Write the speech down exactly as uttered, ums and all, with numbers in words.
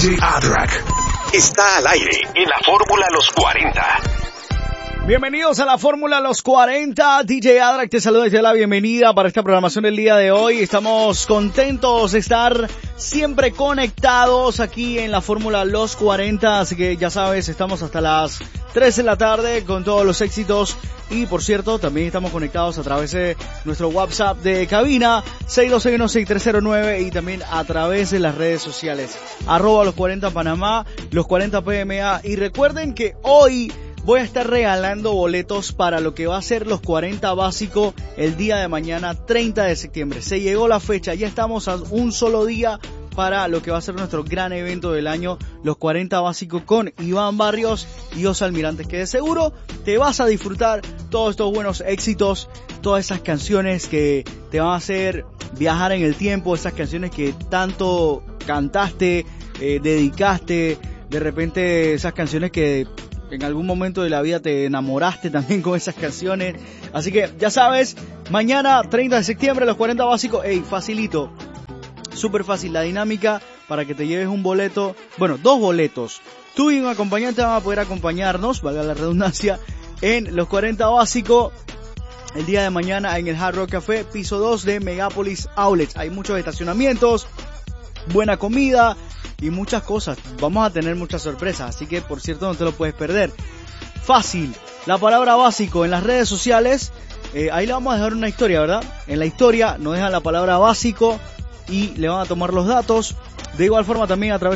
J Adrak está al aire en la Fórmula Los cuarenta. Bienvenidos a la Fórmula Los cuarenta. D J Adrak te saluda y te da la bienvenida para esta programación del día de hoy. Estamos contentos de estar siempre conectados aquí en la Fórmula Los cuarenta. Así que ya sabes, estamos hasta las tres de la tarde con todos los éxitos. Y por cierto, también estamos conectados a través de nuestro WhatsApp de cabina seis dos seis uno seis tres cero nueve y también a través de las redes sociales arroba los cuarenta Panamá, los cuarenta P M A. Y recuerden que hoy voy a estar regalando boletos para lo que va a ser los cuarenta básico el día de mañana, treinta de septiembre. Se llegó la fecha, ya estamos a un solo día para lo que va a ser nuestro gran evento del año, los cuarenta básicos con Iván Barrios y Os Almirantes, que de seguro te vas a disfrutar todos estos buenos éxitos, todas esas canciones que te van a hacer viajar en el tiempo, esas canciones que tanto cantaste, eh, dedicaste, de repente esas canciones que en algún momento de la vida te enamoraste también con esas canciones. Así que ya sabes, mañana treinta de septiembre, los cuarenta básicos. Ey, facilito, súper fácil la dinámica para que te lleves un boleto, bueno, dos boletos. Tú y un acompañante van a poder acompañarnos, valga la redundancia, en los cuarenta básicos el día de mañana en el Hard Rock Café, piso dos de Megapolis Outlets. Hay muchos estacionamientos, buena comida y muchas cosas. Vamos a tener muchas sorpresas, así que por cierto no te lo puedes perder. Fácil, la palabra básico en las redes sociales, eh, ahí le vamos a dejar una historia, ¿verdad? En la historia nos dejan la palabra básico y le van a tomar los datos. De igual forma también a través